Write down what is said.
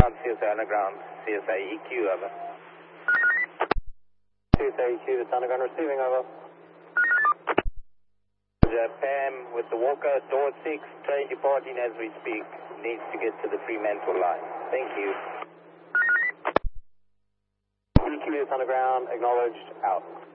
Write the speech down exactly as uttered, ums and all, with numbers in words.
Underground, C S A Underground, C S A E Q, over. C S A E Q, this Underground receiving, over. Pam with the Walker, door six, train departing as we speak. Needs to get to the Fremantle line. Thank you. E Q, this Underground, acknowledged, out.